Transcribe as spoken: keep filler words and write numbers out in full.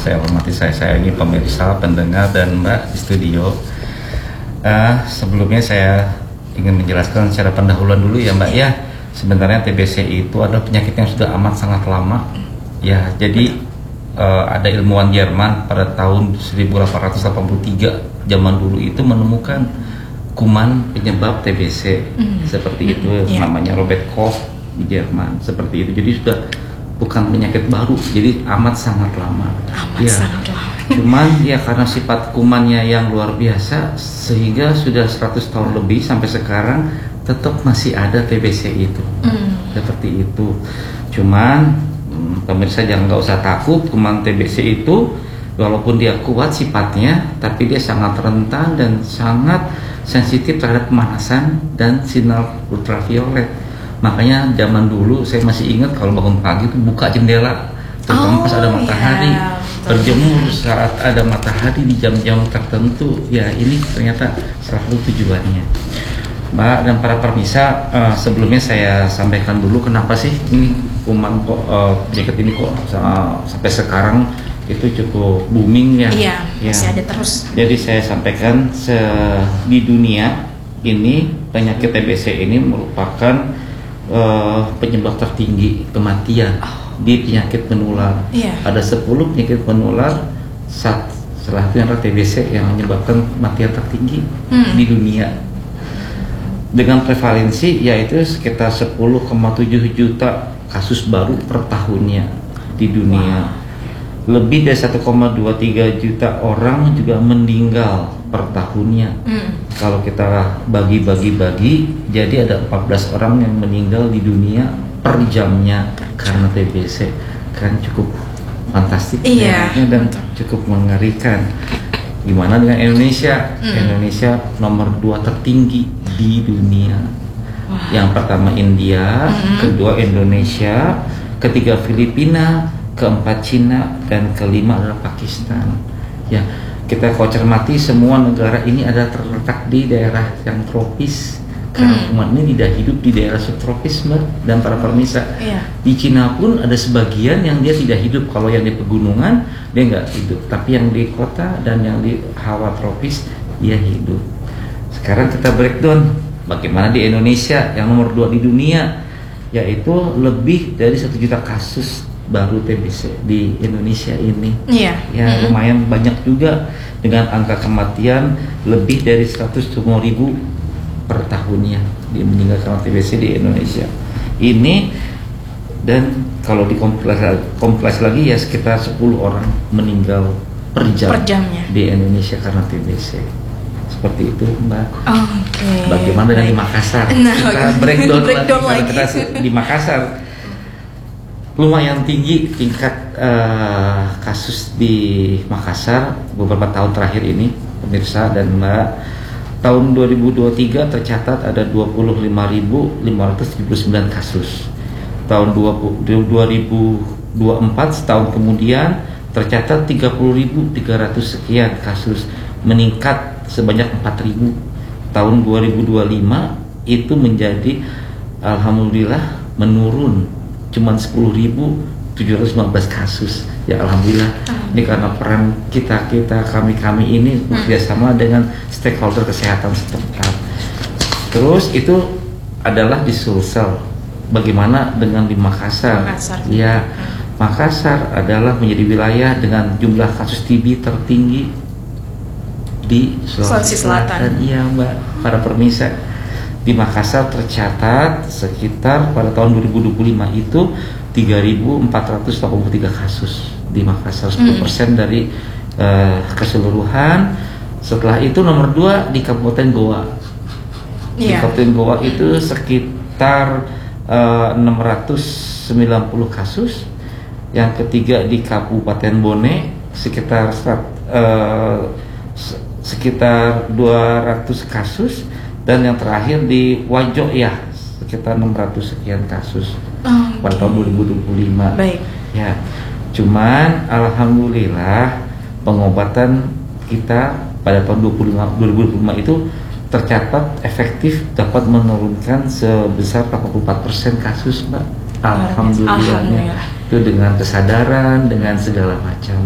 saya hormati, saya sayangi pemirsa, pendengar, dan Mbak di studio. Uh, sebelumnya saya ingin menjelaskan secara pendahuluan dulu ya Mbak ya. Sebenarnya T B C itu adalah penyakit yang sudah amat sangat lama. Ya, jadi uh, ada ilmuwan Jerman pada tahun seribu delapan ratus delapan puluh tiga zaman dulu itu menemukan kuman penyebab T B C mm. seperti itu, mm, yeah. namanya Robert Koch di Jerman seperti itu. Jadi sudah bukan penyakit baru, jadi amat sangat lama. Amat ya. sangat lama. Cuman ya karena sifat kumannya yang luar biasa sehingga sudah seratus tahun lebih sampai sekarang tetap masih ada T B C itu. Mm. Seperti itu. Cuman pemirsa jangan nggak usah takut, kuman T B C itu walaupun dia kuat sifatnya, tapi dia sangat rentan dan sangat sensitif terhadap pemanasan dan sinar ultraviolet. Makanya zaman dulu saya masih ingat kalau bangun pagi itu buka jendela, terutama oh, pas ada matahari, yeah, berjemur saat ada matahari di jam-jam tertentu. Ya ini ternyata salah satu tujuannya. Mbak dan para pemirsa, uh, sebelumnya saya sampaikan dulu kenapa sih ini kuman kok uh, penyakit ini kok uh, sampai sekarang itu cukup booming ya. Iya, ya. Masih ada terus. Jadi saya sampaikan se di dunia ini penyakit T B C ini merupakan uh, penyebab tertinggi kematian oh. di penyakit menular. Iya. Ada sepuluh penyakit menular, saat salah satu adalah T B C yang menyebabkan kematian tertinggi hmm. di dunia. Dengan prevalensi yaitu sekitar sepuluh koma tujuh juta kasus baru per tahunnya di dunia. Wow. Lebih dari satu koma dua tiga juta orang juga meninggal per tahunnya. Mm. Kalau kita bagi-bagi-bagi, jadi ada empat belas orang yang meninggal di dunia per jamnya karena T B C. Kan cukup fantastik iya. ya, dan cukup mengerikan. Gimana dengan Indonesia? Mm. Indonesia nomor dua tertinggi di dunia. Wow. Yang pertama India, mm. kedua Indonesia, ketiga Filipina, keempat Cina, dan kelima adalah Pakistan. Ya, kita kalau cermati semua negara ini ada terletak di daerah yang tropis. Karena mm. umat ini tidak hidup di daerah subtropis, Mbak, dan para pemirsa. Yeah. Di Cina pun ada sebagian yang dia tidak hidup. Kalau yang di pegunungan dia nggak hidup, tapi yang di kota dan yang di hawa tropis dia hidup. Sekarang kita breakdown bagaimana di Indonesia yang nomor dua di dunia, yaitu lebih dari satu juta kasus baru T B C di Indonesia ini. Iya. Ya mm-hmm. lumayan banyak juga dengan angka kematian lebih dari seratus lima ribu per tahunnya di meninggal karena T B C di Indonesia. Ini dan kalau dikompleks kompleks lagi ya sekitar sepuluh orang meninggal per jam per jamnya di Indonesia karena T B C. Seperti itu Mbak. Oh, Oke. Okay. Bagaimana dengan di Makassar? Nah, kita breakdown, breakdown lagi, lagi. Kita di Makassar lumayan tinggi tingkat uh, kasus di Makassar beberapa tahun terakhir ini pemirsa dan Mbak. Tahun dua ribu dua puluh tiga tercatat ada dua puluh lima ribu lima ratus tujuh puluh sembilan kasus. Tahun dua ribu dua puluh empat setahun kemudian tercatat tiga puluh ribu tiga ratus sekian kasus, meningkat sebanyak empat ribu. Tahun dua ribu dua puluh lima itu menjadi alhamdulillah menurun cuma sepuluh ribu tujuh ratus lima belas kasus. Ya alhamdulillah. Ini karena peran kita kita kami kami ini bekerjasama dengan stakeholder kesehatan setempat. Terus itu adalah di Sulsel. Bagaimana dengan di Makassar? Makassar. Ya, Makassar adalah menjadi wilayah dengan jumlah kasus T B tertinggi di Sulawesi Selatan. Iya Mbak, para pemirsa. Di Makassar tercatat sekitar pada tahun dua ribu dua puluh lima itu tiga ribu empat ratus delapan puluh tiga kasus di Makassar, sepuluh persen mm. dari uh, keseluruhan. Setelah itu nomor dua di Kabupaten Goa. Yeah. Di Kabupaten Goa itu sekitar uh, enam ratus sembilan puluh kasus. Yang ketiga di Kabupaten Bone sekitar uh, sekitar dua ratus kasus. Dan yang terakhir di Wajo ya sekitar enam ratus sekian kasus oh, pada okay. tahun dua ribu dua puluh lima. Baik. Ya, cuman alhamdulillah pengobatan kita pada tahun dua ribu dua puluh lima itu tercatat efektif dapat menurunkan sebesar delapan puluh empat persen kasus, Mbak. Alhamdulillahnya. Alhamdulillah. Itu dengan kesadaran, dengan segala macam.